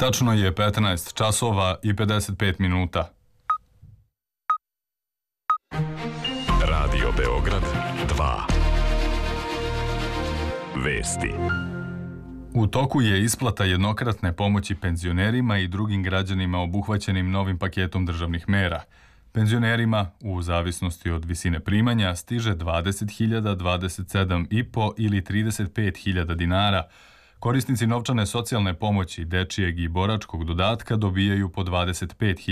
Tačno je 15 časova i 55 minuta. Radio Beograd 2. Vesti. U toku je isplata jednokratne pomoći penzionerima i drugim građanima obuhvaćenim novim paketom državnih mera. Penzionerima, u zavisnosti od visine primanja, stiže 20.000, 27,5 ili 35.000 dinara. Korisnici novčane socijalne pomoći, dečijeg i boračkog dodatka dobijaju po 25.000